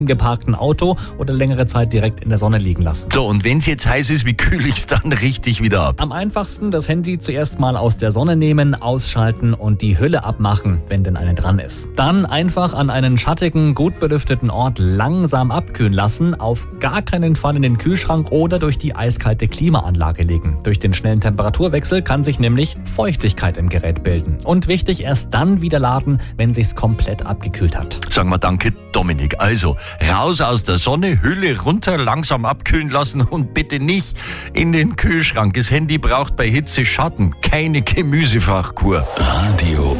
geparkten Auto oder längere Zeit direkt in der Sonne liegen lassen. So, und wenn es jetzt heiß ist, wie kühle ich es dann richtig wieder ab? Am einfachsten das Handy zuerst mal aus der Sonne nehmen, ausschalten und die Hülle abmachen, wenn denn eine dran ist. Dann einfach an einen schattigen, gut belüfteten Ort langsam abkühlen lassen, auf gar keinen Fall in den Kühlschrank oder durch die eiskalte Klimaanlage legen. Durch den schnellen Temperaturwechsel kann sich nämlich Feuchtigkeit im Gerät bilden. Und wichtig, erst dann wieder laden, wenn sich's komplett abgekühlt hat. Sagen wir danke, Dominik. Also, raus aus der Sonne, Hülle runter, langsam abkühlen lassen und bitte nicht in den Kühlschrank. Das Handy braucht bei Hitze Schatten, keine Gemüsefachkur. Radio